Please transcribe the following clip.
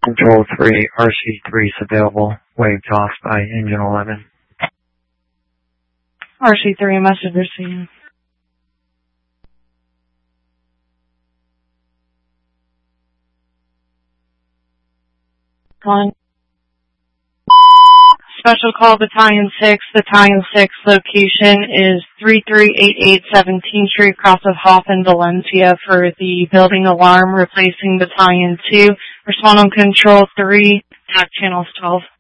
Control 3, RC3 is available, waved off by engine 11. RC3, message received. One. Special call Battalion 6. Battalion 6 location is 3388 17th Street, across of Hoffman, Valencia, for the building alarm replacing Battalion 2. Respond on Control 3, attack channels 12.